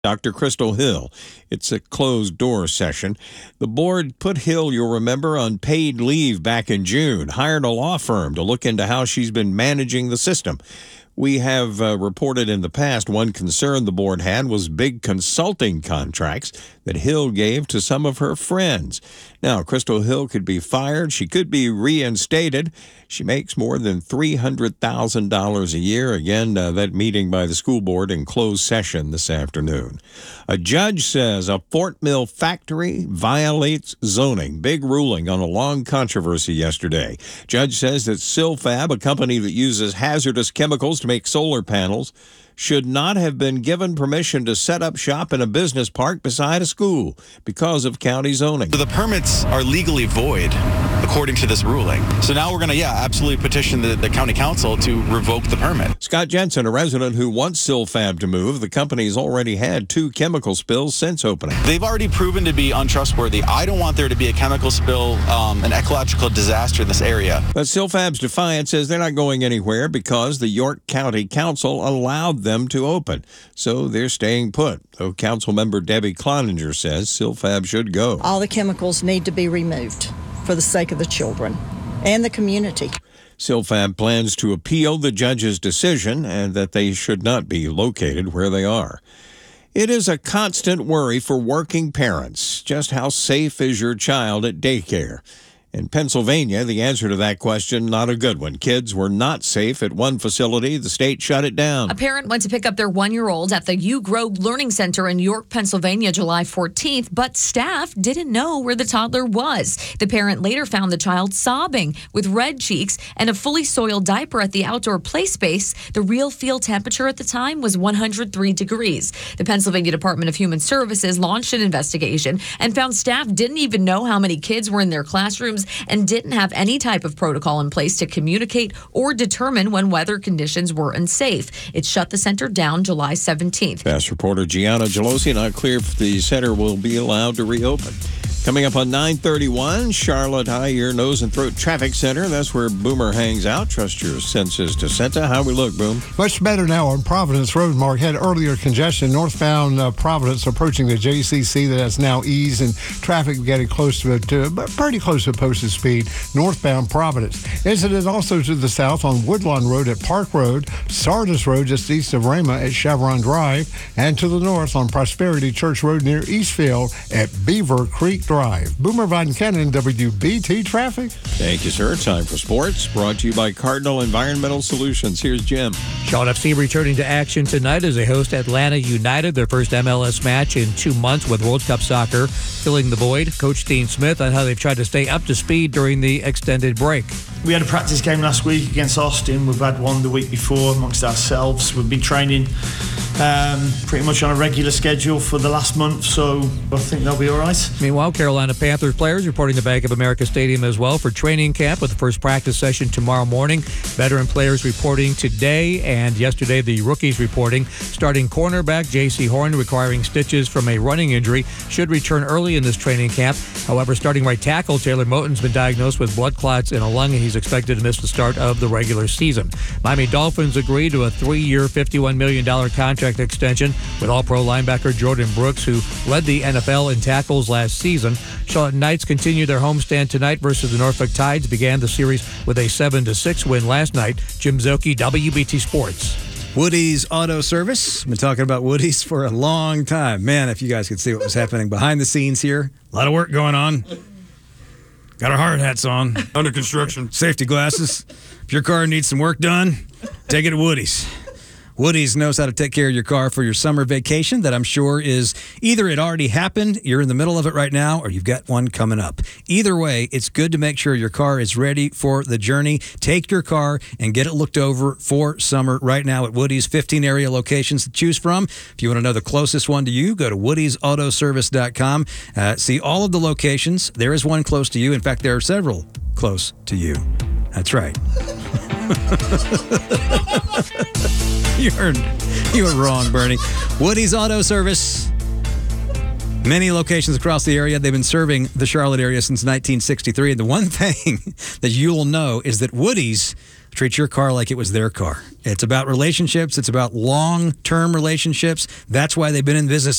Dr. Crystal Hill. It's a closed-door session. The board put Hill, you'll remember, on paid leave back in June, hired a law firm to look into how she's been managing the system. We have reported in the past one concern the board had was big consulting contracts that Hill gave to some of her friends. Now, Crystal Hill could be fired. She could be reinstated. She makes more than $300,000 a year. Again, that meeting by the school board in closed session this afternoon. A judge says a Fort Mill factory violates zoning. Big ruling on a long controversy yesterday. Judge says that Silfab, a company that uses hazardous chemicals to make solar panels, should not have been given permission to set up shop in a business park beside a school because of county zoning. The permits are legally void, according to this ruling. So now we're going to, absolutely petition the county council to revoke the permit. Scott Jensen, a resident who wants Silfab to move, the company's already had 2 chemical spills since opening. They've already proven to be untrustworthy. I don't want there to be a chemical spill, an ecological disaster in this area. But Silfab's defiance says they're not going anywhere because the York County Council allowed them to open. So they're staying put. Though Council member Debbie Cloninger says Silfab should go. All the chemicals need to be removed for the sake of the children and the community. Silfab plans to appeal the judge's decision and that they should not be located where they are. It is a constant worry for working parents. Just how safe is your child at daycare? In Pennsylvania, the answer to that question, not a good one. Kids were not safe at one facility. The state shut it down. A parent went to pick up their 1-year-old at the U Grove Learning Center in York, Pennsylvania, July 14th, but staff didn't know where the toddler was. The parent later found the child sobbing with red cheeks and a fully soiled diaper at the outdoor play space. The real field temperature at the time was 103 degrees. The Pennsylvania Department of Human Services launched an investigation and found staff didn't even know how many kids were in their classrooms and didn't have any type of protocol in place to communicate or determine when weather conditions were unsafe. It shut the center down July 17th. Fast reporter Gianna Gelosi, not clear if the center will be allowed to reopen. Coming up on 9:31, Charlotte High Ear, Nose, and Throat Traffic Center. That's where Boomer hangs out. Trust your senses to Senta. How we look, Boom? Much better now on Providence Road. Mark had earlier congestion northbound Providence approaching the JCC that has now eased and traffic getting close to pretty close to posted speed northbound Providence. Incident also to the south on Woodlawn Road at Park Road, Sardis Road just east of Rama at Chevron Drive, and to the north on Prosperity Church Road near Eastfield at Beaver Creek Drive. Boomer Von Kennan, WBT Traffic. Thank you, sir. Time for sports. Brought to you by Cardinal Environmental Solutions. Here's Jim. Charlotte FC returning to action tonight as they host Atlanta United, their first MLS match in 2 months with World Cup soccer filling the void. Coach Dean Smith on how they've tried to stay up to speed during the extended break. We had a practice game last week against Austin. We've had one the week before amongst ourselves. We've been training pretty much on a regular schedule for the last month, so I think they'll be all right. Meanwhile, Carolina Panthers players reporting to Bank of America Stadium as well for training camp with the first practice session tomorrow morning. Veteran players reporting today, and yesterday the rookies reporting. Starting cornerback J.C. Horn, requiring stitches from a running injury, should return early in this training camp. However, starting right tackle Taylor Moton's been diagnosed with blood clots in a lung, and he's expected to miss the start of the regular season. Miami Dolphins agreed to a 3-year, $51 million contract extension with All-Pro linebacker Jordan Brooks, who led the NFL in tackles last season. Charlotte Knights continue their homestand tonight versus the Norfolk Tides. Began the series with a 7-6 win last night. Jim Zoki, WBT Sports. Woody's Auto Service. Been talking about Woody's for a long time. Man, if you guys could see what was happening behind the scenes here. A lot of work going on. Got our hard hats on. Under construction. Safety glasses. If your car needs some work done, take it to Woody's. Woody's knows how to take care of your car for your summer vacation that I'm sure is either it already happened, you're in the middle of it right now, or you've got one coming up. Either way, it's good to make sure your car is ready for the journey. Take your car and get it looked over for summer right now at Woody's. 15 area locations to choose from. If you want to know the closest one to you, go to woodysautoservice.com. See all of the locations. There is one close to you. In fact, there are several close to you. That's right. You were wrong, Bernie. Woody's Auto Service. Many locations across the area. They've been serving the Charlotte area since 1963. And the one thing that you'll know is that Woody's treat your car like it was their car. It's about relationships. It's about long-term relationships. That's why they've been in business